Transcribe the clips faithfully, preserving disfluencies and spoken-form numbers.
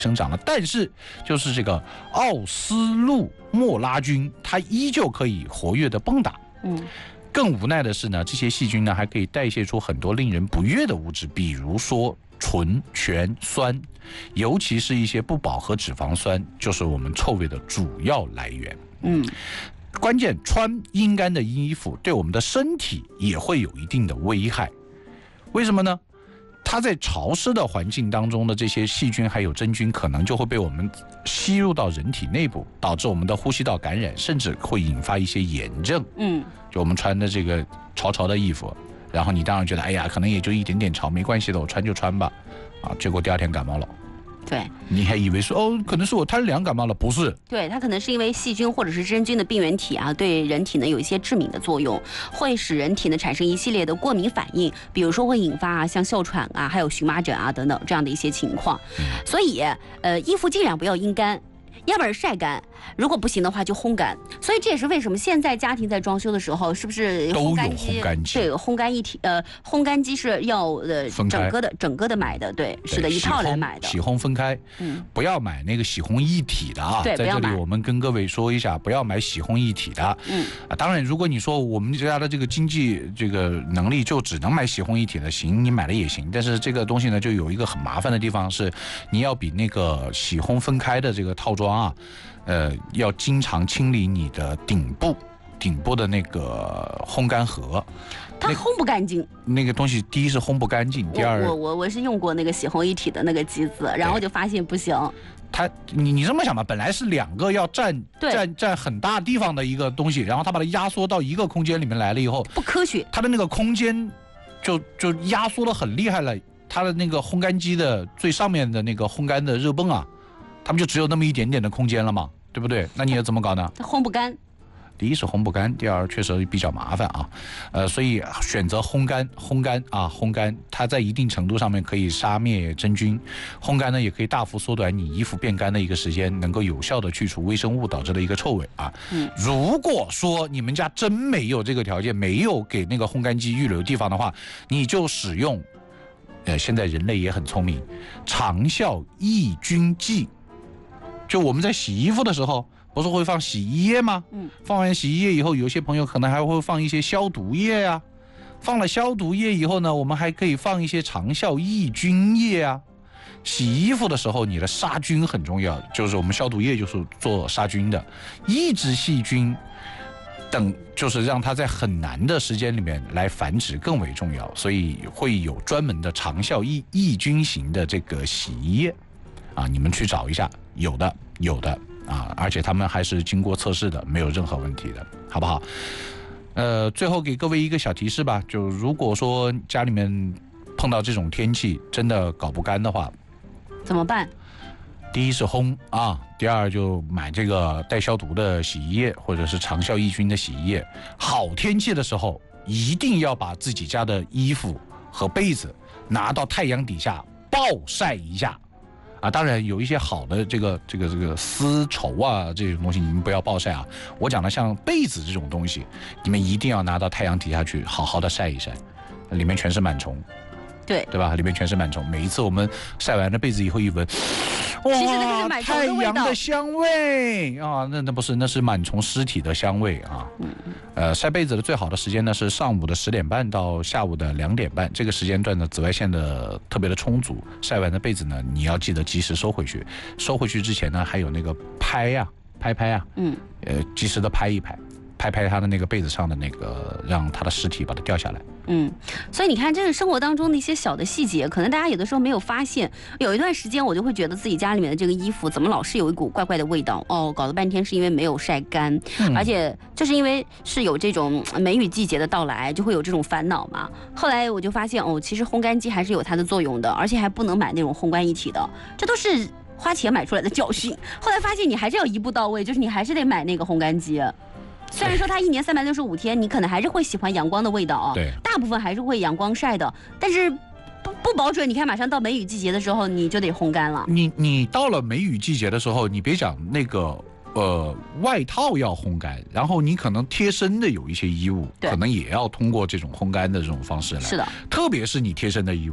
生长了，但是就是这个奥斯陆莫拉菌，它依旧可以活跃的蹦跶。 嗯， 更无奈的是呢，这些细菌呢还可以代谢出很多令人不悦的物质，比如说醇醛酸，尤其是一些不饱和脂肪酸，就是我们臭味的主要来源。 嗯， 关键穿阴干的衣服对我们的身体也会有一定的危害，为什么呢？它在潮湿的环境当中的这些细菌还有真菌，可能就会被我们吸入到人体内部，导致我们的呼吸道感染，甚至会引发一些炎症。 嗯， 就我们穿的这个潮潮的衣服，然后你当然觉得，哎呀，可能也就一点点潮，没关系的，我穿就穿吧，啊，结果第二天感冒了。 对， 你还以为说哦，可能是我贪凉感冒了，不是？ 对，它可能是因为细菌或者是真菌的病原体啊，对人体呢有一些致敏的作用，会使人体呢产生一系列的过敏反应，比如说会引发啊像哮喘啊，还有荨麻疹啊等等这样的一些情况。所以呃，衣服尽量不要阴干。要不然晒干，如果不行的话就烘干。所以这也是为什么现在家庭在装修的时候，是不是烘干机？ 都有烘干机。 对，烘干一体，呃，烘干机是要呃整个的整个的买的，对，是的，一套来买的。 洗烘分开，嗯，不要买那个洗烘一体的啊。 对， 在这里我们跟各位说一下，不要买洗烘一体的。嗯，啊，当然，如果你说我们家的这个经济这个能力就只能买洗烘一体的，行，你买了也行。但是这个东西呢，就有一个很麻烦的地方是，你要比那个洗烘分开的这个套装啊，呃，要经常清理你的顶部，顶部的那个烘干盒。 它烘不干净， 那个东西第一是烘不干净，第二我我我是用过那个洗烘一体的那个机子，然后就发现不行。 它你你这么想吧，本来是两个要占占占很大地方的一个东西，然后它把它压缩到一个空间里面来了以后， 不科学。 它的那个空间就就压缩得很厉害了，它的那个烘干机的最上面的那个烘干的热泵啊，它们就只有那么一点点的空间了嘛，对不对？那你要怎么搞呢？ 它烘不干。 第一是烘不干，第二确实比较麻烦啊，呃，所以选择烘干，烘干啊，烘干，它在一定程度上面可以杀灭真菌，烘干呢也可以大幅缩短你衣服变干的一个时间，能够有效的去除微生物导致的一个臭味啊。嗯，如果说你们家真没有这个条件，没有给那个烘干机预留地方的话，你就使用，呃，现在人类也很聪明，长效抑菌剂，就我们在洗衣服的时候。不是会放洗衣液吗？嗯，放完洗衣液以后，有些朋友可能还会放一些消毒液呀、啊。放了消毒液以后呢，我们还可以放一些长效抑菌液啊。洗衣服的时候，你的杀菌很重要，就是我们消毒液就是做杀菌的，抑制细菌等，就是让它在很难的时间里面来繁殖更为重要，所以会有专门的长效抑抑菌型的这个洗衣液啊，你们去找一下，有的有的。啊，而且他们还是经过测试的，没有任何问题的，好不好？呃，最后给各位一个小提示吧，就如果说家里面碰到这种天气，真的搞不干的话， 怎么办？ 第一是烘啊，第二就买这个带消毒的洗衣液，或者是长效抑菌的洗衣液。好天气的时候，一定要把自己家的衣服和被子拿到太阳底下暴晒一下。啊，当然有一些好的这个这个这个丝绸啊这种东西，你们不要暴晒啊。我讲的像被子这种东西，你们一定要拿到太阳底下去好好的晒一晒，里面全是螨虫， 对对吧？里面全是螨虫。每一次我们晒完了被子以后一闻，哇，太阳的香味啊！那那不是，那是螨虫尸体的香味啊。嗯、呃，晒被子的最好的时间呢是上午的十点半到下午的两点半，这个时间段的紫外线的特别的充足。晒完的被子呢，你要记得及时收回去。收回去之前呢，还有那个拍呀、啊、拍拍呀、啊，嗯，呃，及时的拍一拍。拍拍它的那个被子上的那个，让它的尸体把它掉下来。 嗯，所以你看，这是生活当中的一些小的细节，可能大家有的时候没有发现。有一段时间，我就会觉得自己家里面的这个衣服怎么老是有一股怪怪的味道哦，搞了半天是因为没有晒干，嗯、而且就是因为是有这种梅雨季节的到来，就会有这种烦恼嘛。后来我就发现哦，其实烘干机还是有它的作用的，而且还不能买那种烘干一体的，这都是花钱买出来的教训。后来发现你还是要一步到位，就是你还是得买那个烘干机。虽然说它一年三百六十五天，你可能还是会喜欢阳光的味道啊， 对， 大部分还是会阳光晒的，但是不不保准。你看，马上到梅雨季节的时候，你就得烘干了。 你你到了梅雨季节的时候，你别讲那个呃外套要烘干，然后你可能贴身的有一些衣物，可能也要通过这种烘干的这种方式来。 是的， 特别是你贴身的衣物。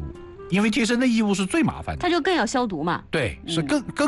因为贴身的衣物是最麻烦的， 它就更要消毒嘛。 对，是更更。